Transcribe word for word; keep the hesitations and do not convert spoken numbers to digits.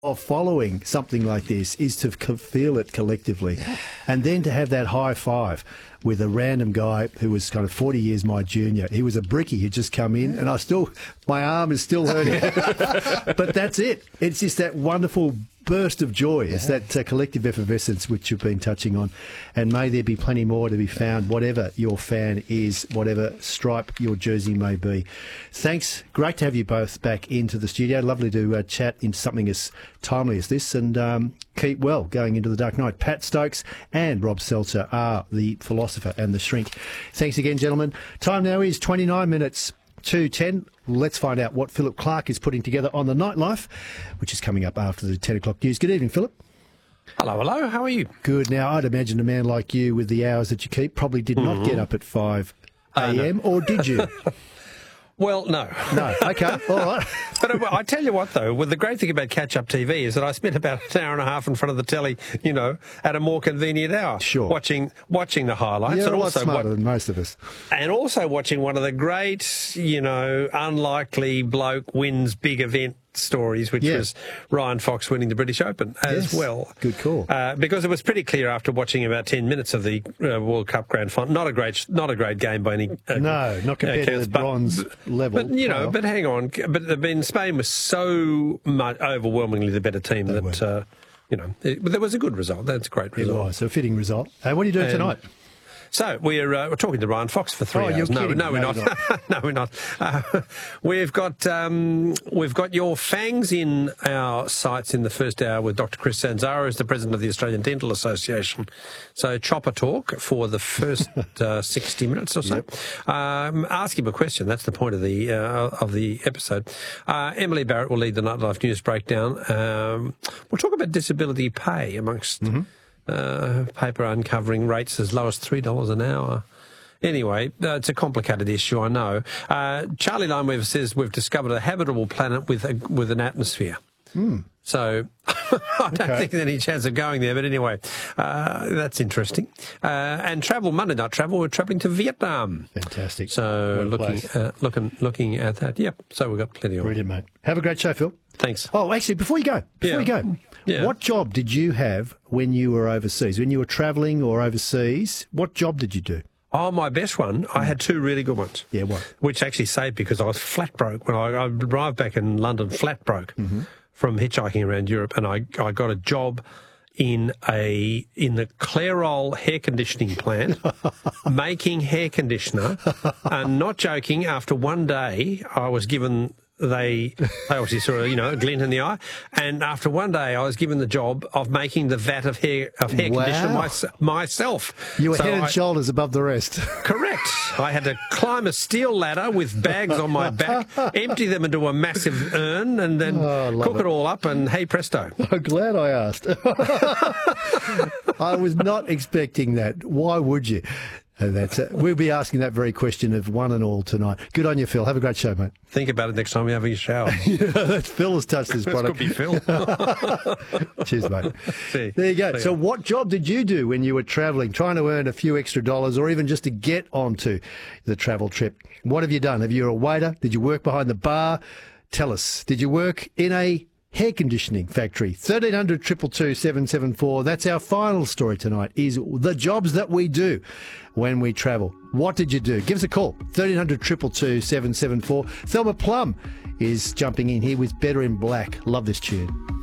of following something like this is to co- feel it collectively, and then to have that high five with a random guy who was kind of forty years my junior. He was a brickie who'd just come in, and I still, my arm is still hurting. But that's it. It's just that wonderful burst of joy. It's that uh, collective effervescence which you've been touching on. And may there be plenty more to be found, whatever your fan is, whatever stripe your jersey may be. Thanks. Great to have you both back into the studio. Lovely to uh, chat into something as timely as this, and um, keep well going into the dark night. Pat Stokes and Rob Seltzer are the philosopher and the shrink. Thanks again, gentlemen. Time now is twenty-nine minutes to ten. Let's find out what Philip Clark is putting together on the nightlife, which is coming up after the ten o'clock news. Good evening, Philip. Hello, hello. How are you? Good. Now, I'd imagine a man like you, with the hours that you keep, probably did not mm-hmm. get up at five a m, uh, no. or did you? Well, no. No. Okay. All right. But I tell you what, though, well, the great thing about catch-up T V is that I spent about an hour and a half in front of the telly, you know, at a more convenient hour. Sure. Watching watching the highlights. You're and a lot also smarter wa- than most of us. And also watching one of the great, you know, unlikely bloke wins big event stories, which yeah. was Ryan Fox winning the British Open as yes. well. Good call. Uh, because it was pretty clear after watching about ten minutes of the uh, World Cup Grand Final. Not a great, not a great game by any. Uh, no, not compared uh, to the bronze but, level. But you know, oh. but hang on. But I mean, Spain was so much overwhelmingly the better team they that uh, you know, it, but there was a good result. That's a great result. It was a fitting result. Hey, what are you doing and, tonight? So we're uh, we're talking to Ryan Fox for three oh, hours. You're no, kidding. no, we're no, not. not. no, we're not. Uh, we've got um, we've got your fangs in our sights in the first hour with Doctor Chris Sanzaro, who's the president of the Australian Dental Association. So chopper talk for the first uh, sixty minutes or so. Yep. Um, ask him a question. That's the point of the uh, of the episode. Uh, Emily Barrett will lead the Nightlife News breakdown. Um, we'll talk about disability pay amongst. Mm-hmm. Uh, paper uncovering rates as low as three dollars an hour. Anyway, uh, it's a complicated issue, I know. Uh, Charlie Lineweaver says we've discovered a habitable planet with a, with an atmosphere. Mm. So I don't okay. think there's any chance of going there. But anyway, uh, that's interesting. Uh, and travel, Monday Night Travel, we're travelling to Vietnam. Fantastic. So looking, uh, looking, looking at that. Yep. So we've got plenty of. Brilliant, mate. Have a great show, Phil. Thanks. Oh, actually, before you go, before yeah. you go, yeah. what job did you have when you were overseas? When you were travelling or overseas, what job did you do? Oh, my best one, I had two really good ones. Yeah, what? Which actually saved because I was flat broke. When I, I arrived back in London, flat broke mm-hmm. from hitchhiking around Europe, and I, I got a job in a in the Clairol hair conditioning plant, making hair conditioner. And not joking, after one day, I was given... They, they obviously saw, you know, a glint in the eye. And after one day, I was given the job of making the vat of hair of hair wow. conditioner my, myself. You were so head and I, shoulders above the rest. Correct. I had to climb a steel ladder with bags on my back, empty them into a massive urn, and then oh, cook it. it all up, and hey presto. I'm glad I asked. I was not expecting that. Why would you? And that's it. We'll be asking that very question of one and all tonight. Good on you, Phil. Have a great show, mate. Think about it next time you're having a shower. yeah, Phil has touched this product. This could be Phil. Cheers, mate. See, there you go. see So ya. what job did you do when you were travelling, trying to earn a few extra dollars or even just to get onto the travel trip? What have you done? Have you a waiter? Did you work behind the bar? Tell us. Did you work in a hair conditioning factory? thirteen hundred, two two two, seven seven four. That's our final story tonight, is the jobs that we do when we travel. What did you do? Give us a call, thirteen hundred, two two two, seven seven four. Thelma Plum is jumping in here with Better in Black. Love this tune.